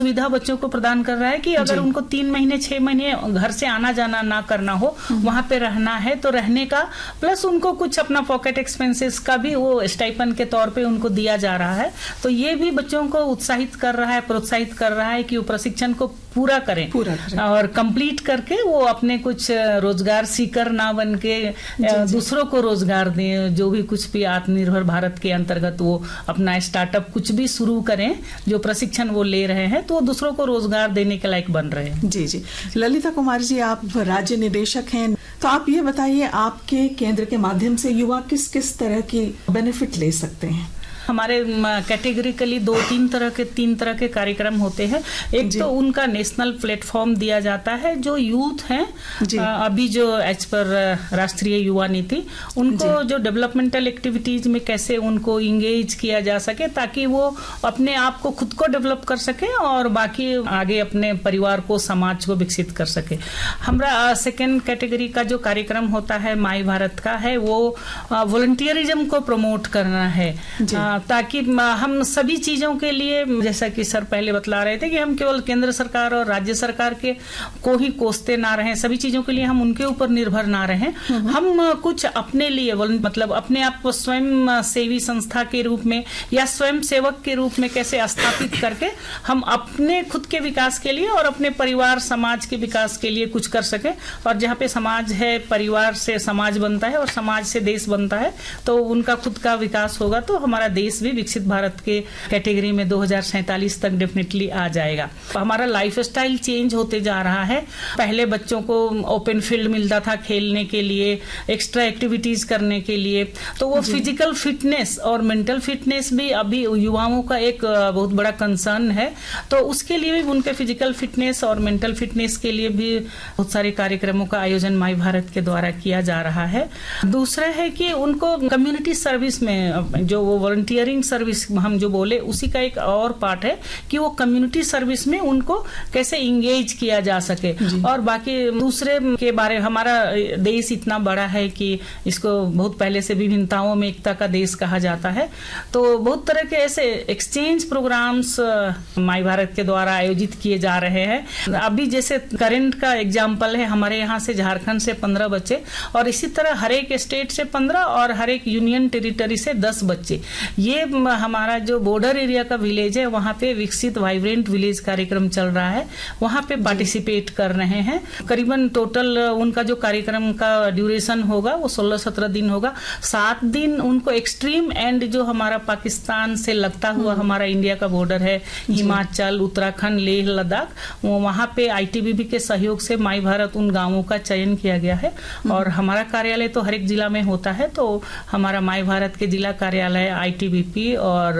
सुविधा बच्चों को प्रदान कर रहा है कि अगर उनको 3 महीने 6 महीने घर से आना जाना ना करना हो, वहां पे रहना है तो रहने का, प्लस उनको कुछ अपना पॉकेट एक्सपेंसेस का भी वो स्टाइपेंड के तौर पे उनको दिया जा रहा है। तो ये भी बच्चों को उत्साहित कर रहा है, प्रोत्साहित कर रहा है कि वो प्रशिक्षण को पूरा करें और कंप्लीट करके वो अपने कुछ रोजगार सीकर ना बन के दूसरों को रोजगार दें। जो भी कुछ भी आत्मनिर्भर भारत के अंतर्गत वो अपना स्टार्टअप कुछ भी शुरू करें, जो प्रशिक्षण वो ले रहे हैं तो दूसरों को रोजगार देने के लायक बन रहे हैं। जी जी। ललिता कुमारी जी, आप राज्य निदेशक हैं, तो आप ये बताइए आपके केंद्र के माध्यम से युवा किस किस तरह की बेनिफिट ले सकते हैं? हमारे कैटेगरिकली 3 तरह के कार्यक्रम होते हैं। एक तो उनका नेशनल प्लेटफॉर्म दिया जाता है, जो यूथ हैं अभी जो एज पर राष्ट्रीय युवा नीति, उनको जो डेवलपमेंटल एक्टिविटीज में कैसे उनको इंगेज किया जा सके ताकि वो अपने आप को खुद को डेवलप कर सके और बाकी आगे अपने परिवार को, समाज को विकसित कर सके। हमारा सेकेंड कैटेगरी का जो कार्यक्रम होता है माई भारत का है, वो वॉलंटियरिज्म को प्रमोट करना है ताकि हम सभी चीजों के लिए, जैसा कि सर पहले बतला रहे थे कि हम केवल केंद्र सरकार और राज्य सरकार के को ही कोसते ना रहें, सभी चीजों के लिए हम उनके ऊपर निर्भर ना रहें। हम कुछ अपने लिए, मतलब अपने आप को स्वयं सेवी संस्था के रूप में या स्वयं सेवक के रूप में कैसे स्थापित करके हम अपने खुद के विकास के लिए और अपने परिवार समाज के विकास के लिए कुछ कर सकें। और जहाँ पे समाज है, परिवार से समाज बनता है और समाज से देश बनता है, तो उनका खुद का विकास होगा तो हमारा देश भी विकसित भारत के कैटेगरी में 2047 तक डेफिनेटली आ जाएगा। हमारा लाइफस्टाइल चेंज होते जा रहा है। पहले बच्चों को ओपन फील्ड मिलता था खेलने के लिए, एक्स्ट्रा एक्टिविटीज करने के लिए, तो वो फिजिकल फिटनेस और मेंटल फिटनेस भी अभी युवाओं का एक बहुत बड़ा कंसर्न है। तो उसके लिए भी उनके फिजिकल फिटनेस और मेंटल फिटनेस के लिए भी बहुत सारे कार्यक्रमों का आयोजन माई भारत के द्वारा किया जा रहा है। दूसरा है कि उनको कम्युनिटी सर्विस में, जो वो वॉलंटियरिंग सर्विस हम जो बोले, उसी का एक और पार्ट है कि वो कम्युनिटी सर्विस में उनको कैसे इंगेज किया जा सके। और बाकी दूसरे के बारे में, हमारा देश इतना बड़ा है कि इसको बहुत पहले से विभिन्नताओं में एकता का देश कहा जाता है। तो बहुत तरह के ऐसे एक्सचेंज प्रोग्राम्स माई भारत के द्वारा आयोजित किए जा रहे हैं। अभी जैसे करंट का एग्जाम्पल है, हमारे यहाँ से झारखंड से 15 बच्चे और इसी तरह हर एक स्टेट से 15 और हर एक यूनियन टेरिटरी से 10 बच्चे, ये हमारा जो बॉर्डर एरिया का विलेज है वहां पे विकसित वाइब्रेंट विलेज कार्यक्रम चल रहा है, वहां पे पार्टिसिपेट कर रहे हैं। करीबन टोटल उनका जो कार्यक्रम का ड्यूरेशन होगा वो 16-17 दिन होगा। 7 दिन उनको एक्सट्रीम एंड जो हमारा पाकिस्तान से लगता हुआ हमारा इंडिया का बॉर्डर है, हिमाचल, उत्तराखंड, लेह, लद्दाख, वहां पे आईटीबीपी के सहयोग से माई भारत उन गांवों का चयन किया गया है। और हमारा कार्यालय तो हर एक जिला में होता है, तो हमारा माई भारत के जिला कार्यालय आईटीबीपी और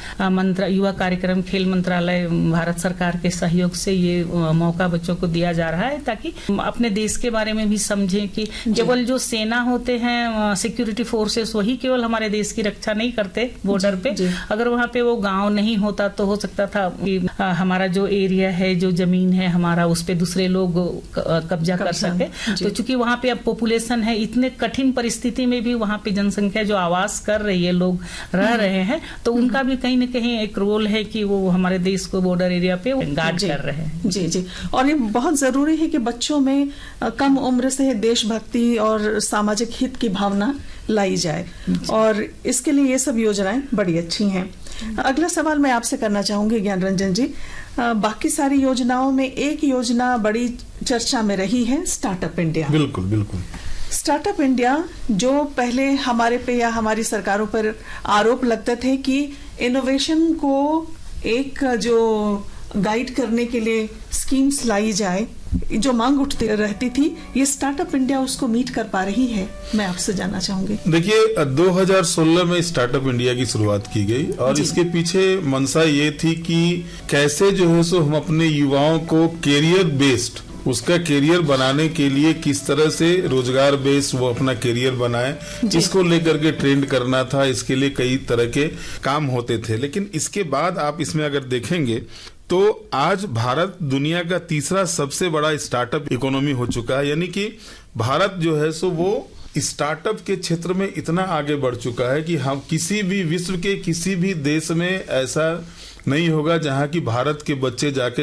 युवा कार्यक्रम खेल मंत्रालय भारत सरकार के सहयोग से ये मौका बच्चों को दिया जा रहा है ताकि अपने देश के बारे में भी समझें कि केवल जो सेना होते हैं, सिक्योरिटी फोर्सेस, वही केवल हमारे देश की रक्षा नहीं करते बॉर्डर पे। अगर वहाँ पे वो गांव नहीं होता तो हो सकता था कि हमारा जो एरिया है, जो जमीन है हमारा, उस पे दूसरे लोग कब्जा कर सके। तो चूंकि वहाँ पे अब पॉपुलेशन है, इतने कठिन परिस्थिति में भी वहाँ पे जनसंख्या जो आवास कर रही है, लोग रह रहे हैं, तो उनका भी कहीं न कहीं एक रोल है कि वो हमारे देश को बॉर्डर एरिया पे गार्ड कर रहे हैं। जी जी। और ये बहुत जरूरी है कि बच्चों में कम उम्र से देशभक्ति और सामाजिक हित की भावना लाई जाए, और इसके लिए ये सब योजनाएं बड़ी अच्छी हैं। अगला सवाल मैं आपसे करना चाहूंगी ज्ञान रंजन जी, बाकी सारी योजनाओं में एक योजना बड़ी चर्चा में रही है, स्टार्टअप इंडिया। बिल्कुल बिल्कुल। स्टार्टअप इंडिया, जो पहले हमारे पे या हमारी सरकारों पर आरोप लगते थे कि इनोवेशन को एक जो गाइड करने के लिए स्कीम्स लाई जाए, जो मांग उठती रहती थी, ये स्टार्टअप इंडिया उसको मीट कर पा रही है? मैं आपसे जानना चाहूंगी। देखिए, 2016 में स्टार्टअप इंडिया की शुरुआत की गई और इसके पीछे मंशा ये थी कि कैसे जो है सो हम अपने युवाओं को कैरियर बेस्ड, उसका कैरियर बनाने के लिए किस तरह से रोजगार बेस वो अपना कैरियर बनाए, इसको लेकर के ट्रेंड करना था। इसके लिए कई तरह के काम होते थे। लेकिन इसके बाद आप इसमें अगर देखेंगे तो आज भारत दुनिया का तीसरा सबसे बड़ा स्टार्टअप इकोनॉमी हो चुका है। यानी कि भारत जो है सो वो स्टार्टअप के क्षेत्र में इतना आगे बढ़ चुका है कि हम किसी भी विश्व के किसी भी देश में ऐसा नहीं होगा जहाँ की भारत के बच्चे जाके